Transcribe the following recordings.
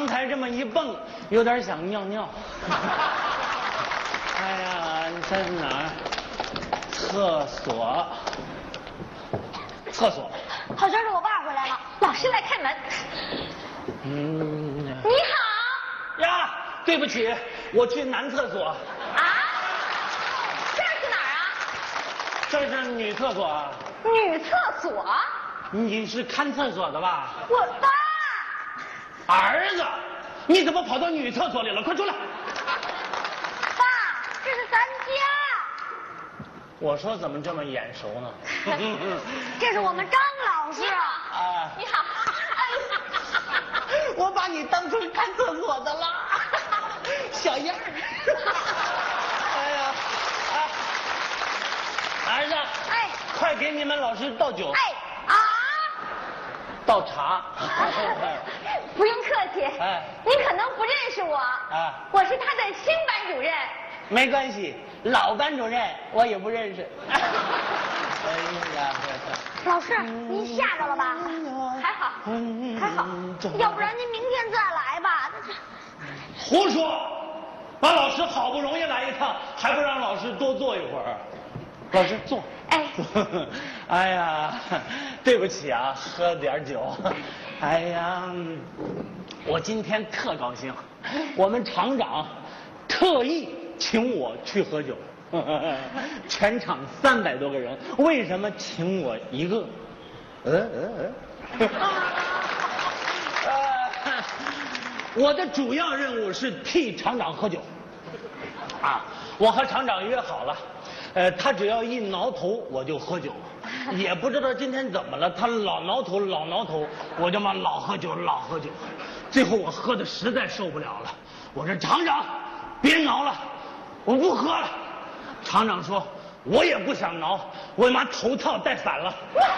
阳台这么一蹦，有点想尿尿。哎呀，你在哪儿？厕所。厕所。 好像是我爸回来了，老师来开门。你好。 呀，对不起，我去男厕所。 啊？这是哪儿啊？ 这是女厕所啊。 女厕所？ 你是看厕所的吧？ 我爸。 儿子，你怎么跑到女厕所里了？快出来！ 爸，这是咱家。 我说怎么这么眼熟呢？ 这是我们张老师。 啊， 你好。 我把你当成看厕所的了，小样儿。哎呀，儿子， 哎， 快给你们老师倒酒。 哎啊， 倒茶。 不用客气。 哎， 你可能不认识我。 啊， 我是他的新班主任。 没关系，老班主任我也不认识。哎呀， 老师，您吓着了吧？还好，还好，要不然您明天再来吧。 胡说！把老师好不容易来一趟，还不让老师多坐一会儿？老师坐。 哎， 哎呀，对不起啊，喝点酒。哎呀，我今天特高兴，我们厂长特意请我去喝酒。全场300多个人，为什么请我一个？我的主要任务是替厂长喝酒。啊，我和厂长约好了，他只要一挠头我就喝酒，也不知道今天怎么了，他老挠头，我就嘛老喝酒。最后我喝的实在受不了了，我说厂长，别挠了，我不喝了。厂长说，我也不想挠，我妈头套戴反了。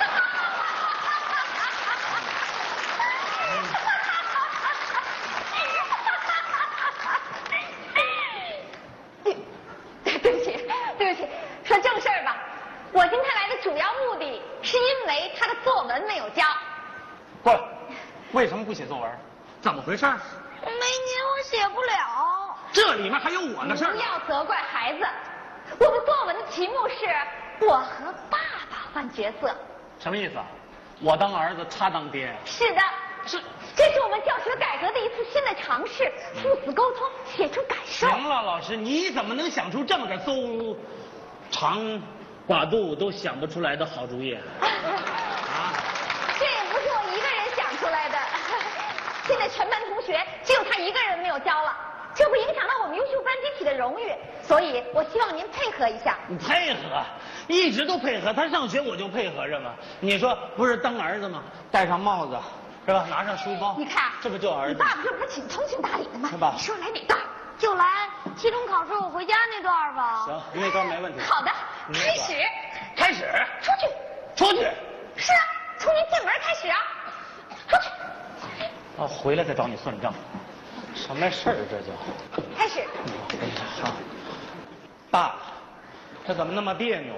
对不起，说正事儿吧。我今天来的主要目的是因为他的作文没有交。 不，为什么不写作文？怎么回事？ 没您我写不了。 这里面还有我的事儿。 不要责怪孩子。我的作文的题目是我和爸爸换角色。 什么意思啊？我当儿子，他当爹。 是的，这是我们教学改革的一次新的尝试，父子沟通，写出感受。 行了，老师，你怎么能想出这么个邹长寡肚都想不出来的好主意？啊？ 这也不是我一个人想出来的，现在全班同学只有他一个人没有交了，这会影响到我们优秀班集体的荣誉，所以我希望您配合一下。 你配合，一直都配合，他上学我就配合着嘛。你说不是当儿子吗？戴上帽子，是吧？拿上书包， 你看， 这不就儿子？ 你爸爸这不是挺通情达理的吗？ 是吧？ 你说来哪段？就来期中考试我回家那段吧。 行，那段没问题。 好的，开始。 开始。 出去。 出去。 是啊，从您进门开始啊。出去。 啊，回来再找你算账。什么事儿这就？ 开始。 好。爸，这怎么那么别扭？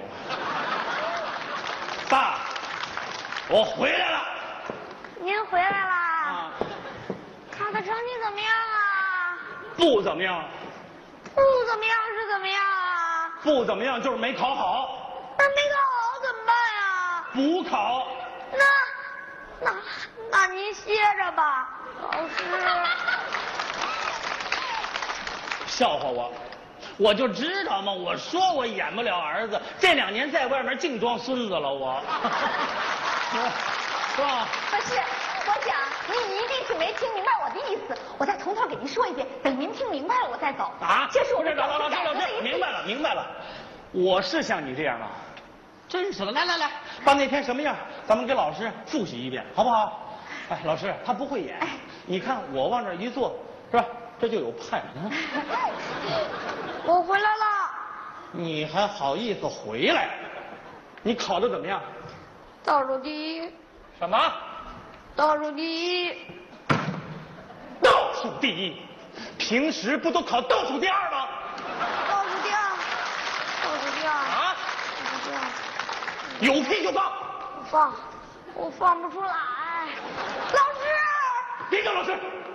爸，我回来了。 您回来啦？ 啊。 考的成绩怎么样啊？ 不怎么样。 不怎么样是怎么样啊？ 不怎么样就是没考好。 那没考好怎么办呀？ 补考。 那您歇着吧，老师。 笑话我，我就知道嘛，我说我演不了儿子，这2年在外面净装孙子了，我。是吧？ 不是，我想您一定是没听明白我的意思，我再从头给您说一遍，等您听明白了我再走。 啊？ 这是我们老师，明白了。我是像你这样吗？真是的，来，把那天什么样，咱们给老师复习一遍，好不好？哎，老师他不会演，你看我往这一坐，是吧？这就有派。 我回来了。 你还好意思回来？你考得怎么样？ 倒数第一。 什么？ 倒数第一。 倒数第一？平时不都考倒数第2吗？ 倒数第2。 啊？ 倒数第2。 有屁就放。 我放不出来。老师。 别叫老师，